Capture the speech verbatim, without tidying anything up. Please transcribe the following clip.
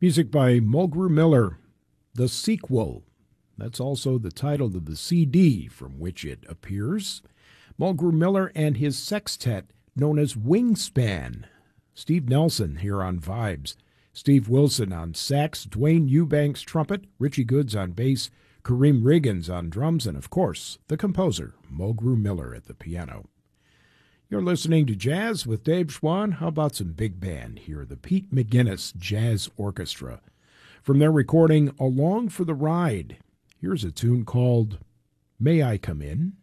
Music by Mulgrew Miller, The Sequel. That's also the title of the C D from which it appears. Mulgrew Miller and his sextet known as Wingspan. Steve Nelson here on Vibes. Steve Wilson on sax, Dwayne Eubanks trumpet, Richie Goods on bass, Kareem Riggins on drums, and of course, the composer, Mulgrew Miller at the piano. You're listening to Jazz with Dave Schwann. How about some big band here? The Pete McGuinness Jazz Orchestra. From their recording, Along for the Ride, here's a tune called May I Come In?